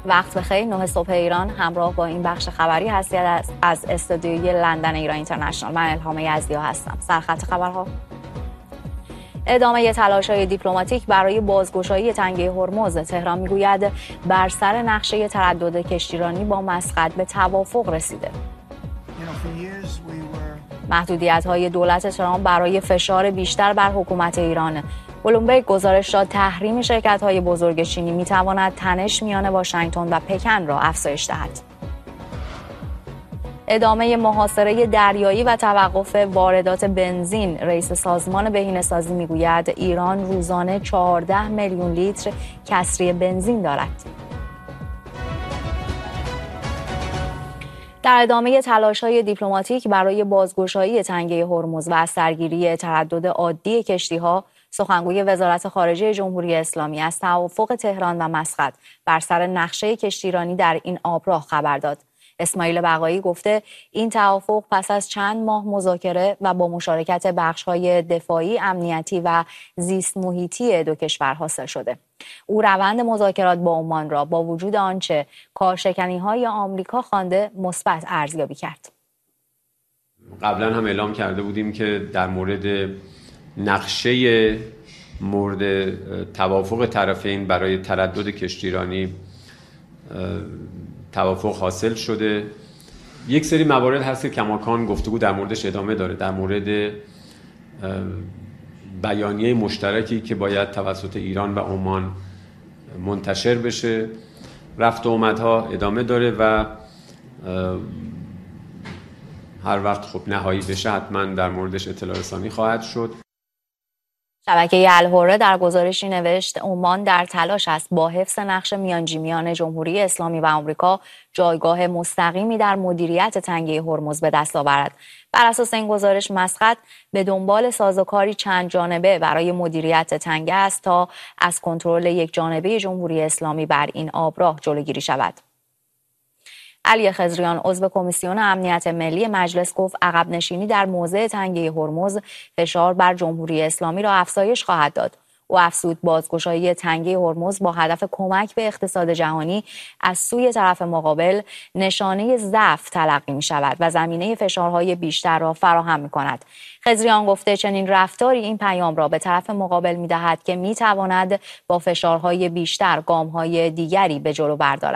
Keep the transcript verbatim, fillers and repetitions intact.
وقت بخیر. نه صبح ایران، همراه با این بخش خبری هستید از استودیوی لندن ایران اینترنشنال. من الهام یزدی هستم. سرخط خبرها: ادامه تلاش‌های دیپلماتیک برای بازگشایی تنگه هرمز. تهران میگوید بر سر نقشه تردد کشتیرانی با مسقط به توافق رسیده. محدودیت‌های دولت ترامپ برای فشار بیشتر بر حکومت ایران. بلومبرگ گزارش داد تحریم شرکت‌های بزرگ چینی می‌تواند تنش میان واشنگتن و پکن را افزایش دهد. ادامه محاصره دریایی و توقف واردات بنزین. رئیس سازمان بهینه‌سازی میگوید ایران روزانه چهارده میلیون لیتر کسری بنزین دارد. در ادامه تلاش‌های دیپلماتیک برای بازگشایی تنگه هرمز و از سرگیری تردد عادی کشتی‌ها، سخنگوی وزارت خارجه جمهوری اسلامی از توافق تهران و مسقط بر سر نقشه کشتیرانی در این آبراه خبر داد. اسماعیل بقایی گفته این توافق پس از چند ماه مذاکره و با مشارکت بخش‌های دفاعی، امنیتی و زیست محیطی دو کشور حاصل شده. او روند مذاکرات با عمان را با وجود آنچه کارشکنی‌های آمریکا خوانده مثبت ارزیابی کرد. قبلا هم اعلام کرده بودیم که در مورد نقشه مورد توافق طرفین برای تردد کشتیرانی توافق حاصل شده. یک سری موارد هست که کماکان گفتگو در موردش ادامه داره، در مورد بیانیه مشترکی که باید توسط ایران و عمان منتشر بشه. رفت و آمدها ادامه داره و هر وقت خب نهایی بشه حتما در موردش اطلاع رسانی خواهد شد. شبکه الحره در گزارشی نوشت عمان در تلاش است با حفظ نقش میانجیمیان جمهوری اسلامی و آمریکا جایگاه مستقیمی در مدیریت تنگه هرمز به دست آورد. بر اساس این گزارش مسقط به دنبال سازوکاری چند جانبه برای مدیریت تنگه است تا از کنترل یک جانبه جمهوری اسلامی بر این آبراه جلوگیری شود. علی خضریان عضو کمیسیون امنیت ملی مجلس گفت عقب نشینی در موضع تنگه هرمز فشار بر جمهوری اسلامی را افزایش خواهد داد. او افزود بازگشایی تنگه هرمز با هدف کمک به اقتصاد جهانی از سوی طرف مقابل نشانه ضعف تلقی می شود و زمینه فشارهای بیشتر را فراهم می کند. خضریان گفته چنین رفتاری این پیام را به طرف مقابل می دهد که می تواند با فشارهای بیشتر گامهای دیگری به جلو بردارد.